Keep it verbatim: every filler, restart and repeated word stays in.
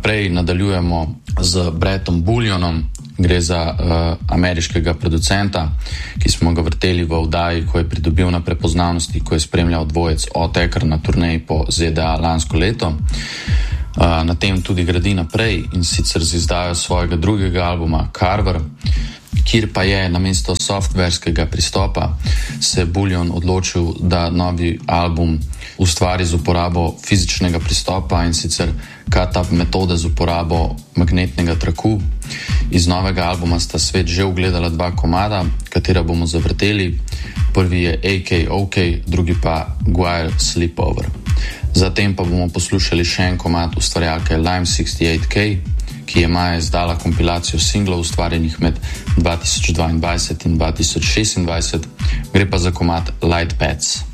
Naprej nadaljujemo z Brettom Bullionom. Gre za uh, ameriškega producenta, ki smo ga vrteli v oddaji, ko je pridobil na prepoznavnosti, ko je spremljal dvojec Oteker na turneji po Z D A lansko leto. Uh, na tem tudi gradi naprej in sicer z izdajo svojega drugega albuma Carver, kjer pa je namesto softverskega pristopa se Bullion odločil, da novi album ustvari z uporabo fizičnega pristopa in sicer cut-up metode z uporabo magnetnega traku. Iz novega albuma sta svet že ugledala dva komada, katera bomo zavrteli. Prvi je A K O K, drugi pa Guire Sleepover. Zatem pa bomo poslušali še en komad ustvarjalke Lime šestdeset osem K, ki je maja izdala kompilacijo singlov ustvarjenih med dva tisoč dvaindvajset in dva tisoč šestindvajset. Gre pa za komad Light Pads.